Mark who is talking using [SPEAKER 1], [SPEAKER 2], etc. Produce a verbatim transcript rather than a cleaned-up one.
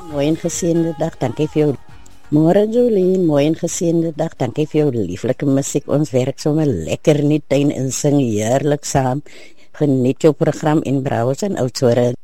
[SPEAKER 1] Mooi en geseënde dag, dankie vir jou. Môre Jolien, mooi en geseënde dag, dankie vir jou lieflike musiek. Ons werk sommer lekker in die tuin en sing heerlik saam. Geniet jou program en browse en Oudtshoorn